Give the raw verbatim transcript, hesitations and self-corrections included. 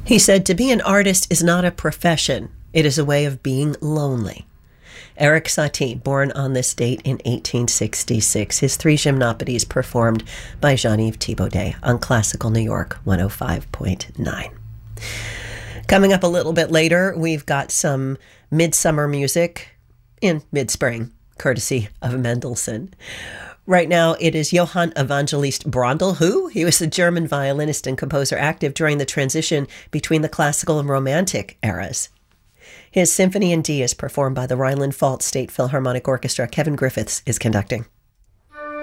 He said, "To be an artist is not a profession. It is a way of being lonely." Erik Satie, born on this date in eighteen sixty-six, his three gymnopédies performed by Jean-Yves Thibaudet on Classical New York one oh five point nine. Coming up a little bit later, we've got some midsummer music in mid-spring, courtesy of Mendelssohn. Right now, it is Johann Evangelist Brondel, who he was a German violinist and composer active during the transition between the classical and romantic eras. His Symphony in D is performed by the Rhineland-Pfalz State Philharmonic Orchestra. Kevin Griffiths is conducting.